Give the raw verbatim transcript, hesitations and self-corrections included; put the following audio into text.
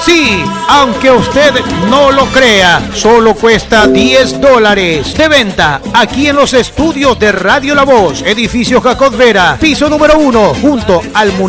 Sí, aunque usted no lo crea, solo cuesta diez dólares. De venta aquí en los estudios de Radio La Voz, edificio Jacot Vera, piso número uno, junto al municipio.